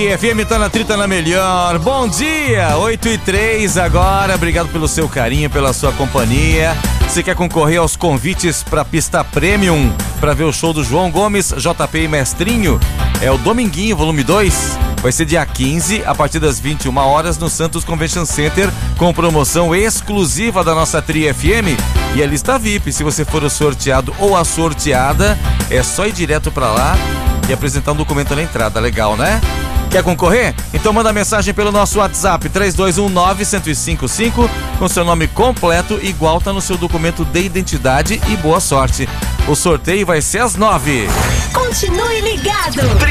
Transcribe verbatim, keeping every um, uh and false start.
Tri F M tá na Tri, tá na melhor. Bom dia, oito e três agora. Obrigado pelo seu carinho, pela sua companhia. Você quer concorrer aos convites pra pista Premium pra ver o show do João Gomes, J P e Mestrinho? É o Dominguinho, volume dois. Vai ser dia quinze, a partir das vinte e uma horas, no Santos Convention Center, com promoção exclusiva da nossa Tri F M e a lista V I P. Se você for o sorteado ou a sorteada, é só ir direto pra lá e apresentar um documento na entrada. Legal, né? Quer concorrer? Então manda mensagem pelo nosso WhatsApp três dois um nove, um zero cinco cinco com seu nome completo, igual tá no seu documento de identidade, e boa sorte. O sorteio vai ser às nove. Continue ligado.